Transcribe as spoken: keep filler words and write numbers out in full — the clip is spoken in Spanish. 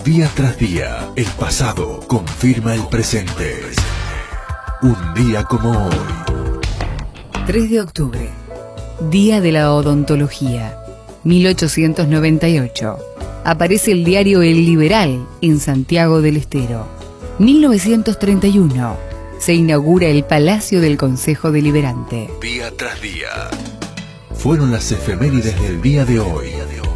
Día tras día, el pasado confirma el presente. Un día como hoy. tres de octubre, Día de la Odontología, mil ochocientos noventa y ocho. Aparece el diario El Liberal en Santiago del Estero. mil novecientos treinta y uno. Se inaugura el Palacio del Consejo Deliberante. Día tras día. Fueron las efemérides del día de hoy.